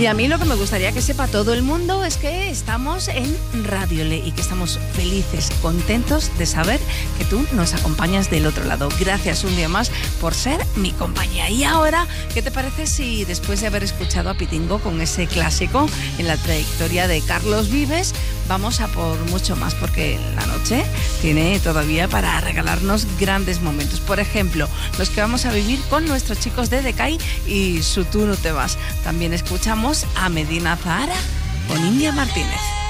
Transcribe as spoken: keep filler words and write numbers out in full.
Y a mí lo que me gustaría que sepa todo el mundo es que estamos en Radio Le y que estamos felices, contentos de saber que tú nos acompañas del otro lado. Gracias un día más por ser mi compañía. Y ahora, ¿qué te parece si después de haber escuchado a Pitingo con ese clásico en la trayectoria de Carlos Vives, vamos a por mucho más? Porque la noche tiene todavía para regalarnos grandes momentos. Por ejemplo, los que vamos a vivir con nuestros chicos de Decay y su Tú no te vas. También escuchamos a Medina Zahara con India Martínez.